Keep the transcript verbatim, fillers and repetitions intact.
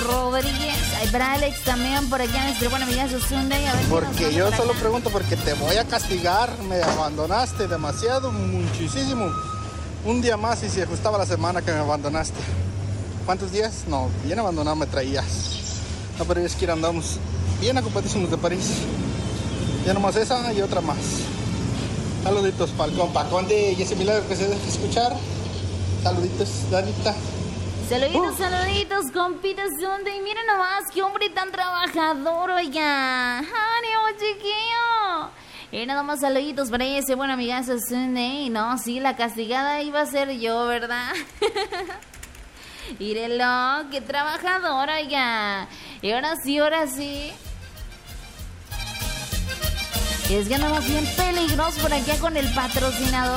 Rodríguez. Ay, para Alex también por allá, nuestro buen amigazo Sunday. A ver porque yo solo acá. pregunto porque te voy a castigar. Me abandonaste demasiado, muchísimo. Un día más y se ajustaba la semana que me abandonaste. ¿Cuántos días? No, bien abandonado me traías. No, pero es que andamos bien ocupadísimos de París. Ya nomás esa y otra más. Saluditos para el compa Conde y ese milagro que se deja escuchar. Saluditos, Danita. Saluditos, uh. saluditos, compita Sunday. Miren nomás, qué hombre tan trabajador, oiga. ¡Ánimo, chiquillo! Y nada más saluditos para ese buen amigazo Sunday. No, sí, la castigada iba a ser yo, ¿verdad? Mírelo, qué trabajador, oiga. Y ahora sí, ahora sí. Y es que andamos bien peligrosos por aquí con el patrocinador.